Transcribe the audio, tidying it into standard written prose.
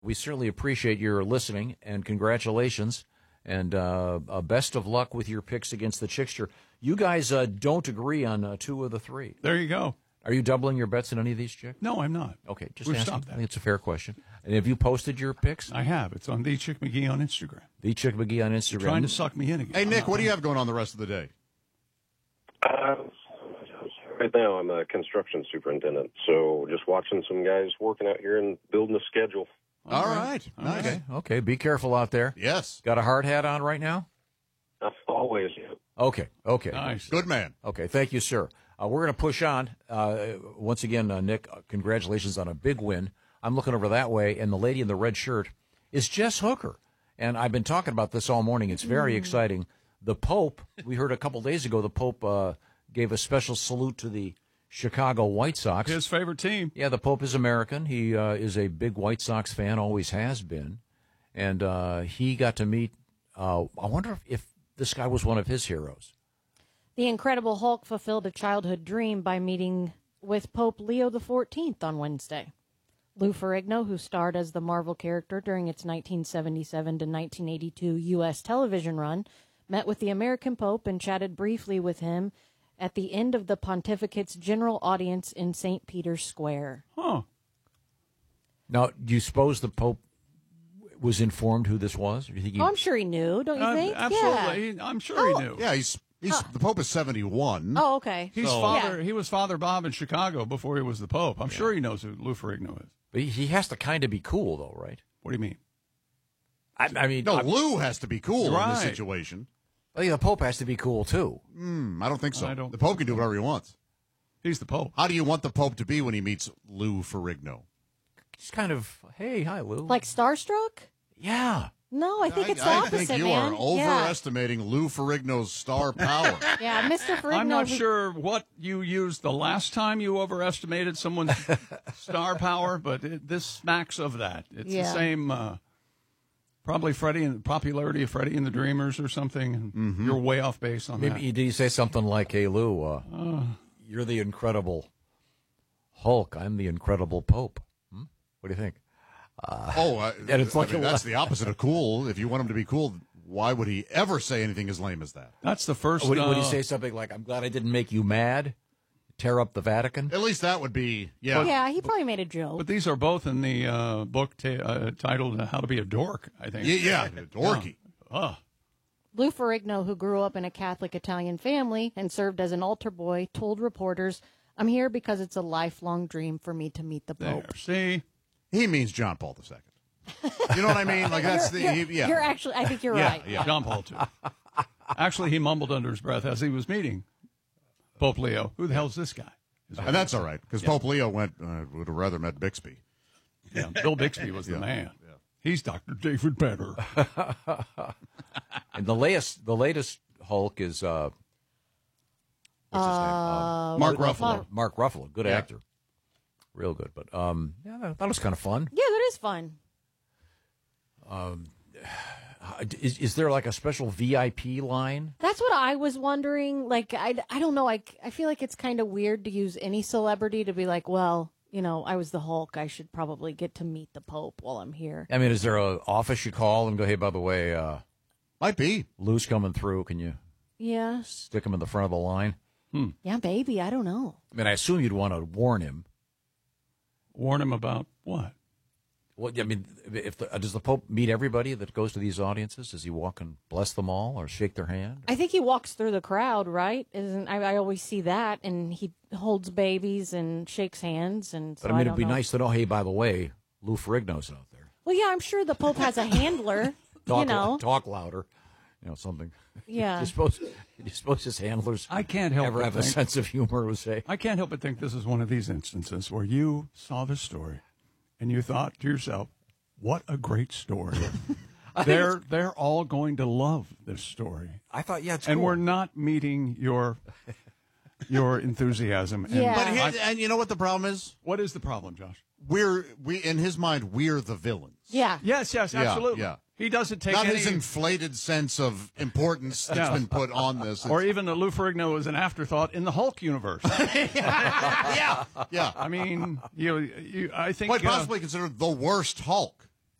We certainly appreciate your listening, and congratulations, and best of luck with your picks against the Chickster. You guys don't agree on 2 of the 3. There you go. Are you doubling your bets in any of these, Chick? No, I'm not. Okay, just We've asking. stopped that. I think it's a fair question. And have you posted your picks? I have. It's on The Chick McGee on Instagram. The Chick McGee on Instagram. You're trying to suck me in again. Hey, Nick, what do you have going on the rest of the day? Right now, I'm a construction superintendent, so just watching some guys working out here and building a schedule. All right. Nice. Okay. Be careful out there. Yes. Got a hard hat on right now? Always. Okay. Nice. Good man. Okay, thank you, sir. We're going to push on. Once again, Nick, congratulations on a big win. I'm looking over that way, and the lady in the red shirt is Jess Hooker. And I've been talking about this all morning. It's very exciting. The Pope, we heard a couple days ago, the Pope gave a special salute to the Chicago White Sox. His favorite team. Yeah, the Pope is American. He is a big White Sox fan, always has been. And he got to meet, I wonder if this guy was one of his heroes. The Incredible Hulk fulfilled a childhood dream by meeting with Pope Leo XIV on Wednesday. Lou Ferrigno, who starred as the Marvel character during its 1977 to 1982 U.S. television run, met with the American Pope and chatted briefly with him at the end of the pontificate's general audience in St. Peter's Square. Huh. Now, do you suppose the Pope was informed who this was? Or do you think I'm sure he knew, don't you think? Absolutely. Yeah. I'm sure he knew. Yeah, the Pope is 71. Oh, okay. He was Father Bob in Chicago before he was the Pope. I'm sure he knows who Lou Ferrigno is. But he has to kind of be cool, though, right? What do you mean? I mean, No, Lou has to be cool in this Right. situation. I think the Pope has to be cool, too. I don't think so. I don't The Pope can do whatever he wants. He's the Pope. How do you want the Pope to be when he meets Lou Ferrigno? He's kind of, hey, hi, Lou. Like starstruck? Yeah. No, I think it's the I opposite, think you man. are overestimating Lou Ferrigno's star power. Yeah, Mr. Ferrigno. I'm not sure what you used the last time you overestimated someone's star power, but this smacks of that. It's the same, probably Freddie and the popularity of Freddie and the Dreamers or something. And You're way off base on that. Maybe did he say something like, hey, Lou, you're the Incredible Hulk. I'm the Incredible Pope. What do you think? And it's like that's the opposite of cool. If you want him to be cool, why would he ever say anything as lame as that? That's the first. Would he say something like, I'm glad I didn't make you mad? Tear up the Vatican? At least that would be, Yeah, he probably made a joke. But these are both in the book titled How to Be a Dork, I think. Yeah, dorky. Lou Ferrigno, who grew up in a Catholic Italian family and served as an altar boy, told reporters, I'm here because it's a lifelong dream for me to meet the Pope. There, see? He means John Paul II. You know what I mean? Like that's You're actually, I think you're right. Yeah. John Paul II. Actually, he mumbled under his breath as he was meeting Pope Leo. Who the hell's this guy? And that's all right, because Pope Leo would have rather met Bixby. Yeah, Bill Bixby was the man. Yeah. He's Dr. David Banner. And the latest Hulk is what's his name? Mark Ruffalo. Mark Ruffalo, good actor, real good. But that was kind of fun. Yeah, that is fun. Is there like a special VIP line? That's what I was wondering. Like, I don't know. I feel like it's kind of weird to use any celebrity to be like, well, you know, I was the Hulk. I should probably get to meet the Pope while I'm here. I mean, is there an office you call and go, hey, by the way, Might be. Lou's coming through. Can you stick him in the front of the line? Yeah, maybe. I don't know. I mean, I assume you'd want to warn him. Warn him about what? Well, I mean, does the Pope meet everybody that goes to these audiences? Does he walk and bless them all or shake their hand? I think he walks through the crowd, right? I always see that, and he holds babies and shakes hands. And so But I mean, it'd be know. nice to know, hey, by the way, Lou Ferrigno's out there. Well, yeah, I'm sure the Pope has a handler. Talk louder, something. Yeah. Do you suppose his handlers I can't help ever but have a think- sense of humor, would say? I can't help but think this is one of these instances where you saw the story and you thought to yourself, what a great story. They're all going to love this story. I thought, it's And cool. we're not meeting your enthusiasm. Yeah. And you know what the problem is? What is the problem, Josh? We in his mind, we're the villains. Yeah. Yes, absolutely. yeah. He doesn't take Not any... his inflated sense of importance that's been put on this. Or even that Lou Ferrigno is an afterthought in the Hulk universe. yeah. I mean, I think... Quite possibly considered the worst Hulk.